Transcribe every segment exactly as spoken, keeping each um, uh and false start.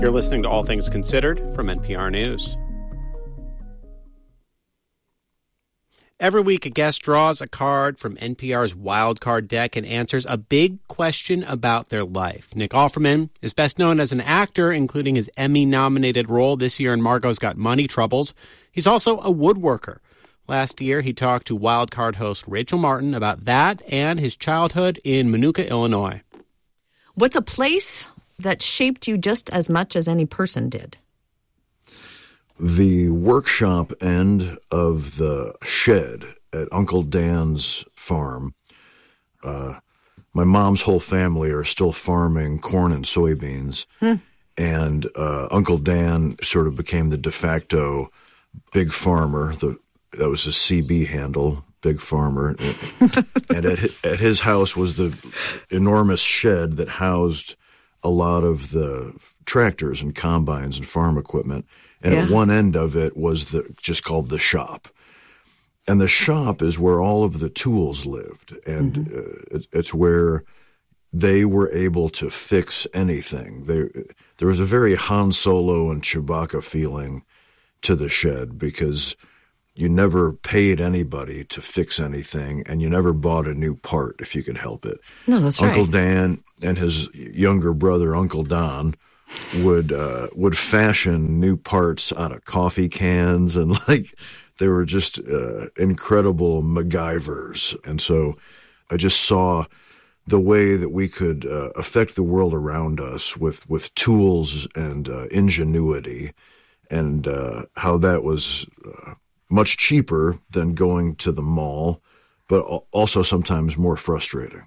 You're listening to All Things Considered from N P R News. Every week, a guest draws a card from N P R's Wild Card deck and answers a big question about their life. Nick Offerman is best known as an actor, including his Emmy-nominated role this year in Margot's Got Money Troubles. He's also a woodworker. Last year, he talked to Wild Card host Rachel Martin about that and his childhood in Minooka, Illinois. What's a place that shaped you just as much as any person did? The workshop end of the shed at Uncle Dan's farm. Uh, my mom's whole family are still farming corn and soybeans. Hmm. And uh, Uncle Dan sort of became the de facto big farmer. The, that was his C B handle, Big Farmer. And at his, at his house was the enormous shed that housed a lot of the tractors and combines and farm equipment. And yeah. At one end of it was the just called the shop. And the shop is where all of the tools lived. And mm-hmm. uh, it, it's where they were able to fix anything. They, there was a very Han Solo and Chewbacca feeling to the shed because you never paid anybody to fix anything, and you never bought a new part if you could help it. No, that's Uncle right. Dan and his younger brother, Uncle Don, would uh, would fashion new parts out of coffee cans, and like they were just uh, incredible MacGyvers. And so I just saw the way that we could uh, affect the world around us with, with tools and uh, ingenuity, and uh, how that was uh, much cheaper than going to the mall, but also sometimes more frustrating.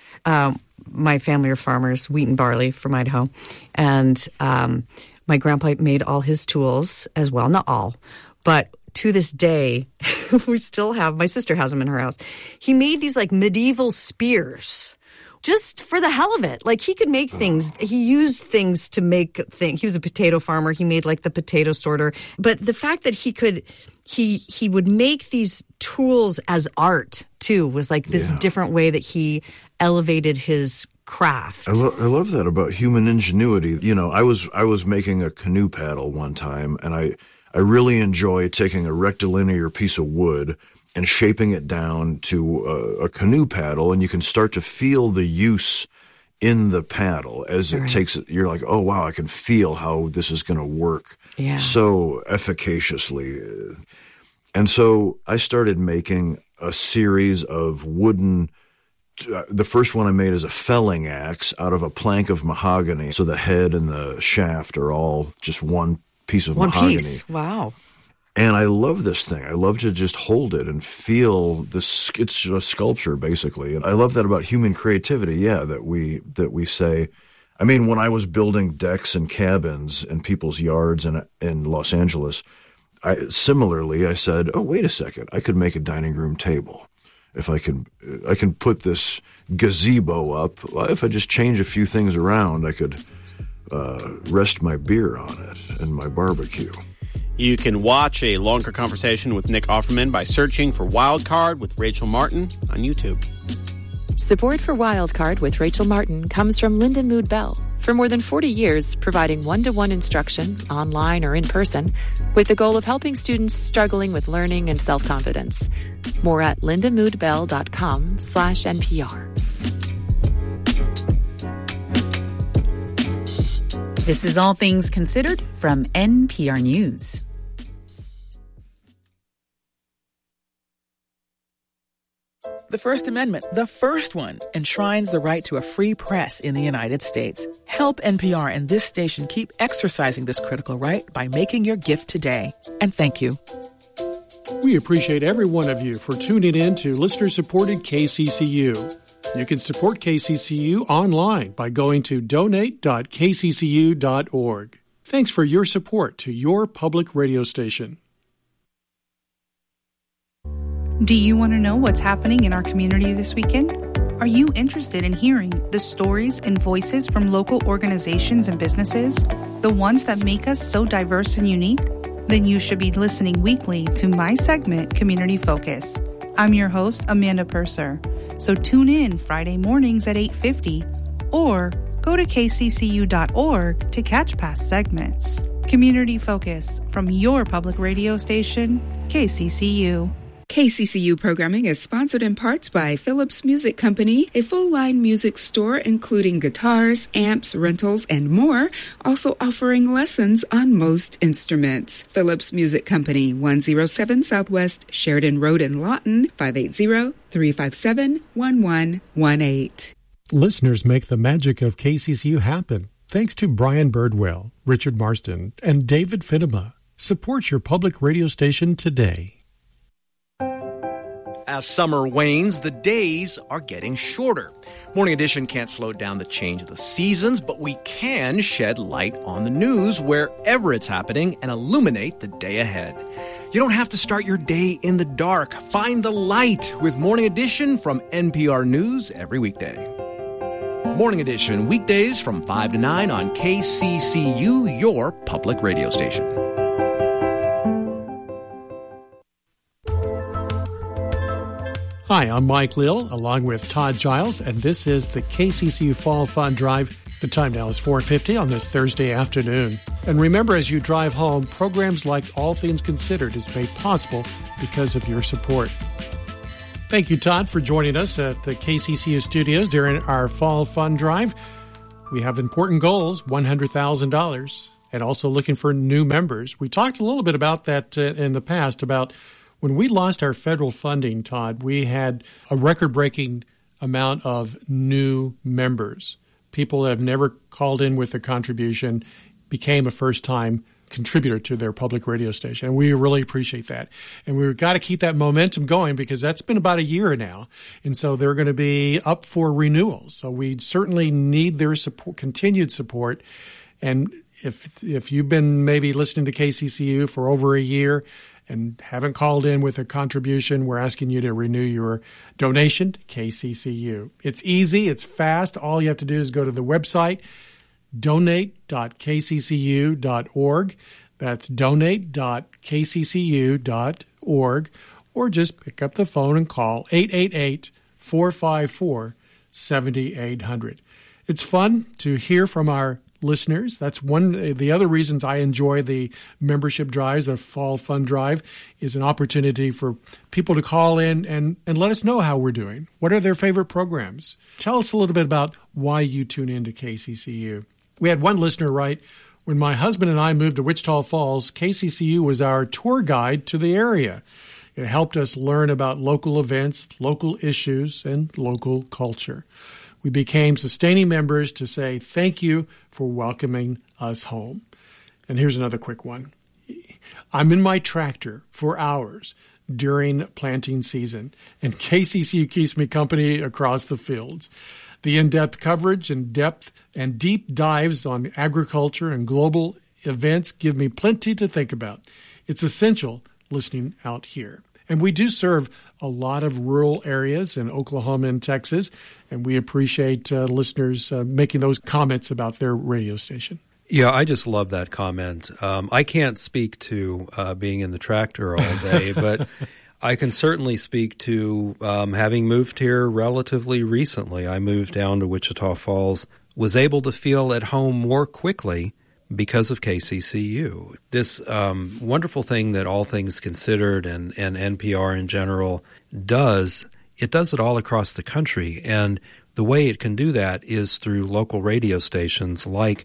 Um, my family are farmers, wheat and barley from Idaho. And um, my grandpa made all his tools as well. Not all, but to this day, we still have, my sister has them in her house. He made these like medieval spears just for the hell of it. Like he could make things. He used things to make things. He was a potato farmer. He made like the potato sorter. But the fact that he could, he he would make these tools as art too was like this yeah. different way that he elevated his craft. I, lo- I love that about human ingenuity. You know, I was I was making a canoe paddle one time, and I I really enjoy taking a rectilinear piece of wood and shaping it down to a, a canoe paddle, and you can start to feel the use in the paddle as it right. takes it. You're like, oh, wow, I can feel how this is going to work yeah. so efficaciously. And so I started making a series of wooden, uh, the first one I made is a felling axe out of a plank of mahogany. So the head and the shaft are all just one piece of one mahogany. One piece, wow. And I love this thing. I love to just hold it and feel this. It's a sculpture, basically. And I love that about human creativity. Yeah, that we that we say. I mean, when I was building decks and cabins in people's yards in in Los Angeles, I similarly I said, "Oh, wait a second! I could make a dining room table. If I can, I can put this gazebo up. If I just change a few things around, I could uh, rest my beer on it and my barbecue." You can watch a longer conversation with Nick Offerman by searching for Wild Card with Rachel Martin on YouTube. Support for Wild Card with Rachel Martin comes from Linden Mood Bell. For more than forty years, providing one-to-one instruction, online or in person, with the goal of helping students struggling with learning and self-confidence. More at lindamoodbell.com slash NPR. This is All Things Considered from N P R News. The First Amendment, the first one, enshrines the right to a free press in the United States. Help N P R and this station keep exercising this critical right by making your gift today. And thank you. We appreciate every one of you for tuning in to listener-supported K C C U. You can support K C C U online by going to donate dot k c c u dot org. Thanks for your support to your public radio station. Do you want to know what's happening in our community this weekend? Are you interested in hearing the stories and voices from local organizations and businesses, the ones that make us so diverse and unique? Then you should be listening weekly to my segment, Community Focus. I'm your host, Amanda Purser. So tune in Friday mornings at eight fifty or Go to k c c u dot org to catch past segments. Community focus from your public radio station, K C C U. K C C U programming is sponsored in part by Phillips Music Company, a full-line music store including guitars, amps, rentals, and more, also offering lessons on most instruments. Phillips Music Company, one oh seven Southwest Sheridan Road in Lawton, five eight zero, three five seven, one one one eight. Listeners make the magic of K C C U happen. Thanks to Brian Birdwell, Richard Marston, and David Finnema. Support your public radio station today. As summer wanes, the days are getting shorter. Morning Edition can't slow down the change of the seasons, but we can shed light on the news wherever it's happening and illuminate the day ahead. You don't have to start your day in the dark. Find the light with Morning Edition from N P R News every weekday. Morning Edition, weekdays from five to nine on K C C U, your public radio station. Hi, I'm Mike Lill, along with Todd Giles, and this is the K C C U Fall Fun Drive. The time now is four fifty on this Thursday afternoon. And remember, as you drive home, programs like All Things Considered is made possible because of your support. Thank you, Todd, for joining us at the K C C U studios during our Fall Fun Drive. We have important goals, one hundred thousand dollars, and also looking for new members. We talked a little bit about that uh, in the past, about when we lost our federal funding, Todd, we had a record-breaking amount of new members. People that have never called in with a contribution became a first-time contributor to their public radio station. And we really appreciate that. And we've got to keep that momentum going because that's been about a year now. And so they're going to be up for renewal. So we certainly need their support, continued support. And if if you've been maybe listening to K C C U for over a year and haven't called in with a contribution, we're asking you to renew your donation to K C C U. It's easy. It's fast. All you have to do is go to the website, donate dot k c c u dot org. That's donate dot k c c u dot org. Or just pick up the phone and call eight eight eight, four five four, seven eight zero zero. It's fun to hear from our listeners. That's one the other reasons I enjoy the membership drives, the Fall Fun Drive, is an opportunity for people to call in and, and let us know how we're doing. What are their favorite programs? Tell us a little bit about why you tune in to K C C U. We had one listener write, when my husband and I moved to Wichita Falls, K C C U was our tour guide to the area. It helped us learn about local events, local issues, and local culture. We became sustaining members to say thank you for welcoming us home. And here's another quick one. I'm in my tractor for hours during planting season, and K C C U keeps me company across the fields. The in-depth coverage and depth and deep dives on agriculture and global events give me plenty to think about. It's essential listening out here. And we do serve a lot of rural areas in Oklahoma and Texas, and we appreciate uh, listeners uh, making those comments about their radio station. Yeah, I just love that comment. Um, I can't speak to uh, being in the tractor all day, but I can certainly speak to um, having moved here relatively recently. I moved down to Wichita Falls, was able to feel at home more quickly because of K C C U. This um, wonderful thing that All Things Considered and, and N P R in general does, it does it all across the country. And the way it can do that is through local radio stations like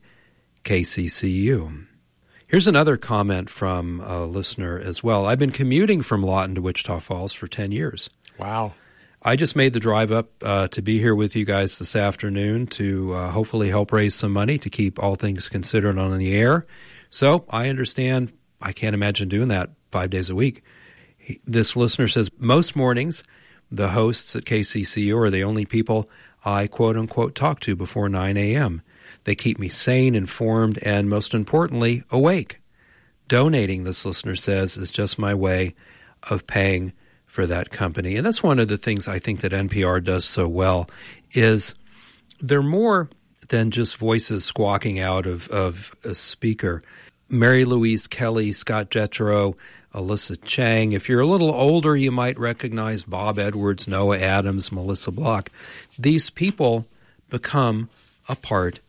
K C C U. Here's another comment from a listener as well. I've been commuting from Lawton to Wichita Falls for ten years. Wow. I just made the drive up uh, to be here with you guys this afternoon to uh, hopefully help raise some money to keep All Things Considered on the air. So I understand. I can't imagine doing that five days a week. He, this listener says, most mornings, the hosts at K C C U are the only people I quote-unquote talk to before nine a.m. They keep me sane, informed, and most importantly, awake. Donating, this listener says, is just my way of paying for that company. And that's one of the things I think that N P R does so well, is they're more than just voices squawking out of, of a speaker. Mary Louise Kelly, Scott Jetro, Alyssa Chang. If you're a little older, you might recognize Bob Edwards, Noah Adams, Melissa Block. These people become a part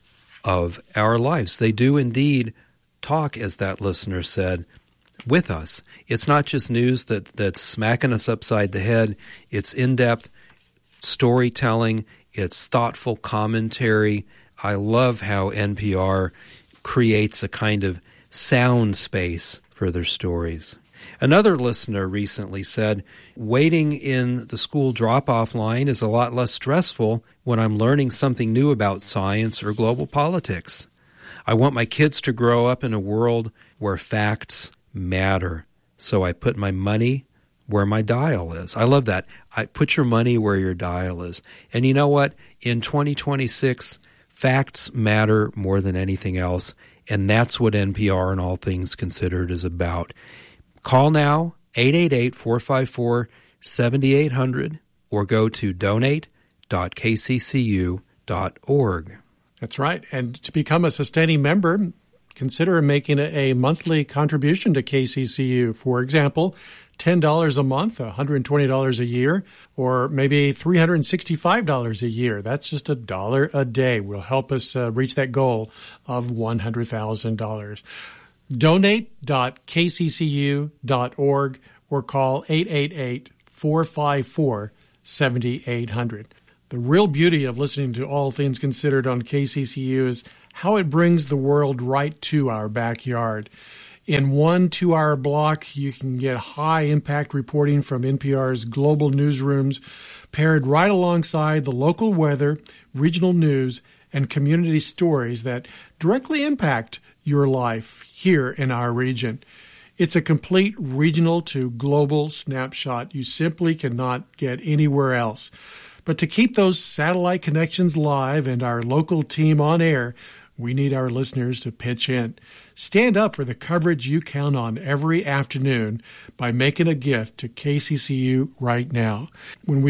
of our lives. They do indeed talk, as that listener said, with us. It's not just news that, that's smacking us upside the head. It's in-depth storytelling. It's thoughtful commentary. I love how N P R creates a kind of sound space for their stories. Another listener recently said, waiting in the school drop-off line is a lot less stressful when I'm learning something new about science or global politics. I want my kids to grow up in a world where facts matter, so I put my money where my dial is. I love that. I put your money where your dial is. And you know what? In twenty twenty-six, facts matter more than anything else, and that's what N P R and All Things Considered is about. Call now, eight eight eight, four five four, seven eight zero zero, or go to donate dot k c c u dot org. That's right. And to become a sustaining member, consider making a monthly contribution to K C C U. For example, ten dollars a month, one hundred twenty dollars a year, or maybe three hundred sixty-five dollars a year. That's just a dollar a day. Will help us uh, reach that goal of one hundred thousand dollars. donate dot k c c u dot org or call eight eight eight, four five four, seven eight zero zero. The real beauty of listening to All Things Considered on K C C U is how it brings the world right to our backyard. In one two-hour block, you can get high-impact reporting from N P R's global newsrooms, paired right alongside the local weather, regional news, and community stories that directly impact your life here in our region. It's a complete regional to global snapshot you simply cannot get anywhere else. But to keep those satellite connections live and our local team on air, we need our listeners to pitch in. Stand up for the coverage you count on every afternoon by making a gift to K C C U right now. When we